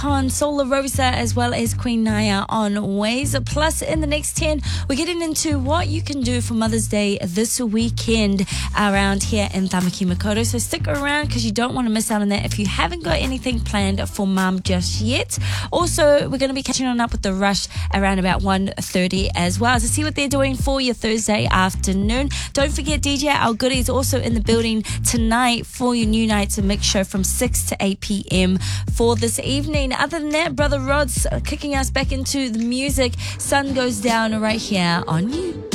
Khan, Solar Rosa, as well as Queen Naya on Ways. Plus, in the next 10, we're getting into what you can do for Mother's Day this weekend around here in Tamaki Makaurau. So stick around because you don't want to miss out on that if you haven't got anything planned for Mum just yet. Also, we're going to be catching on up with the Rush around about 1:30 as well to see what they're doing for your Thursday afternoon. Don't forget DJ Al Goody is also in the building tonight for your New Nights and Mix show from 6 to 8 p.m. for this evening. Other than that, Brother Rod's kicking us back into the music. Sun goes down right here on you.